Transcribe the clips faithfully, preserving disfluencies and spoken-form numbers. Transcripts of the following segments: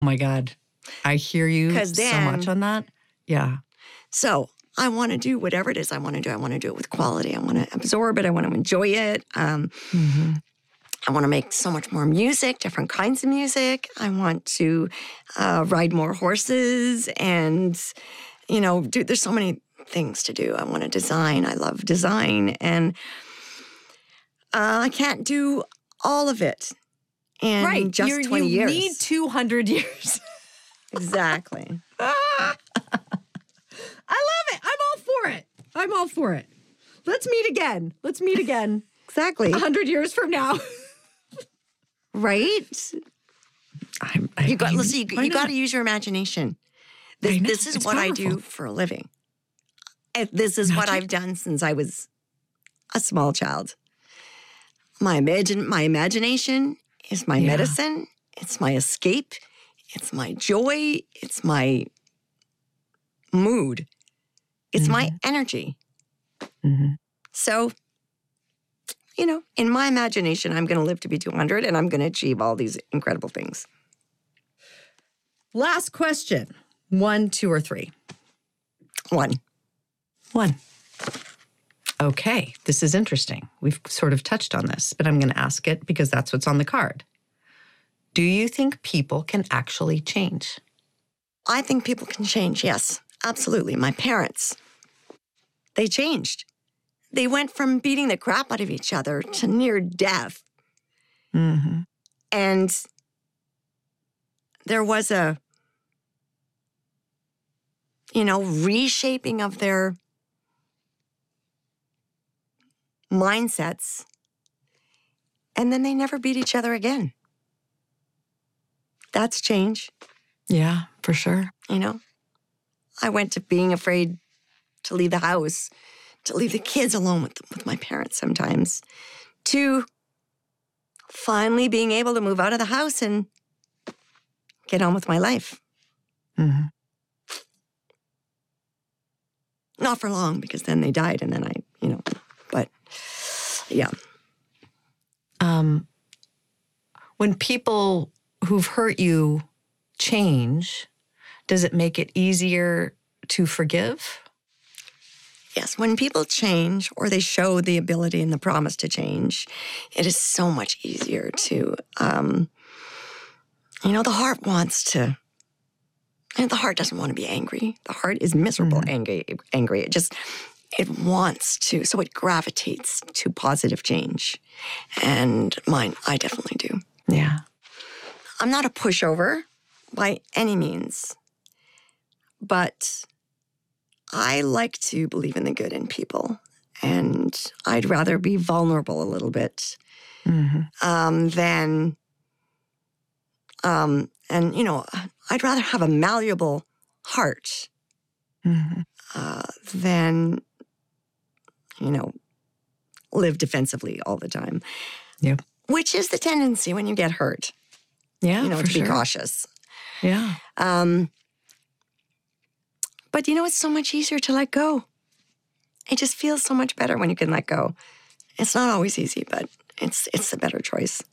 Oh my God. I hear you 'Cause so then- much on that. Yeah. So I want to do whatever it is I want to do. I want to do it with quality. I want to absorb it. I want to enjoy it. Um, Mm-hmm. I want to make so much more music, different kinds of music. I want to uh, ride more horses and, you know, do, there's so many things to do. I want to design. I love design. And uh, I can't do all of it in Right. just You're, twenty you years. need two hundred years. Exactly. I love it. I'm all for it. I'm all for it. Let's meet again. Let's meet again. Exactly. A hundred years from now. Right? I, I, You got I- listen. You, why you got not? to use your imagination. I This, know, this is it's what I powerful. do for a living. And this is what Magic. I've done since I was a small child. My imagine, my imagination is my Yeah. medicine. It's my escape. It's my joy. It's my mood. It's my energy. Mhm. So, you know, in my imagination, I'm going to live to be two hundred and I'm going to achieve all these incredible things. Last question. One, two, or three? One. One. Okay, this is interesting. We've sort of touched on this, but I'm going to ask it because that's what's on the card. Do you think people can actually change? I think people can change, yes, absolutely. My parents, they changed. They went from beating the crap out of each other to near death. Mm-hmm. And there was a, you know, reshaping of their mindsets. And then they never beat each other again. That's change, Yeah, for sure. you know. I went to being afraid to leave the house, to leave the kids alone with, with my parents sometimes, to finally being able to move out of the house and get on with my life. Mm-hmm. Not for long, because then they died and then I, you know, but yeah. Um, when people who've hurt you change, does it make it easier to forgive? Yes, when people change or they show the ability and the promise to change, it is so much easier to, um, you know, the heart wants to, and the heart doesn't want to be angry. The heart is miserable, Mhm. angry, angry. It just, it wants to, so it gravitates to positive change. And mine, I definitely do. Yeah. I'm not a pushover by any means, but I like to believe in the good in people. And I'd rather be vulnerable a little bit Mm-hmm. um, than, um, and, you know, I'd rather have a malleable heart Mm-hmm. uh, than, you know, live defensively all the time. Yep. Which is the tendency when you get hurt, Yeah, you know, for to sure. be cautious. Yeah. Um, but, you know, it's so much easier to let go. It just feels so much better when you can let go. It's not always easy, but it's it's the better choice.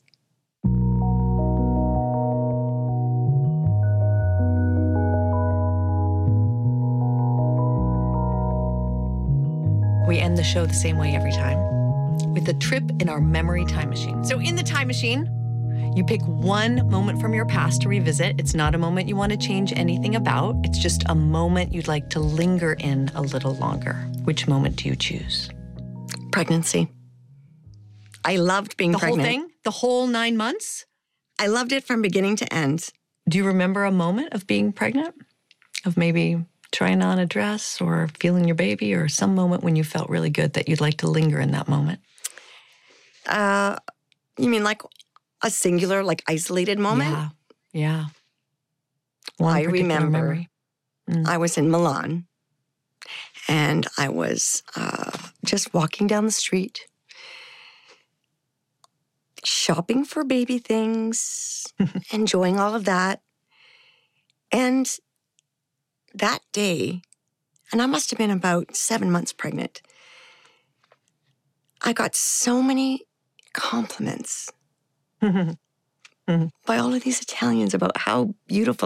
We end the show the same way every time, with a trip in our memory time machine. So in the time machine, you pick one moment from your past to revisit. It's not a moment you want to change anything about. It's just a moment you'd like to linger in a little longer. Which moment do you choose? Pregnancy. I loved being The pregnant. whole thing? The whole nine months? I loved it from beginning to end. Do you remember a moment of being pregnant? Of maybe trying on a dress or feeling your baby, or some moment when you felt really good that you'd like to linger in that moment? Uh, you mean like a singular, like isolated moment? Yeah. Yeah. One I particular remember memory. Mm. I was in Milan and I was uh, just walking down the street, shopping for baby things, enjoying all of that. And that day, and I must have been about seven months pregnant, I got so many compliments by all of these Italians about how beautiful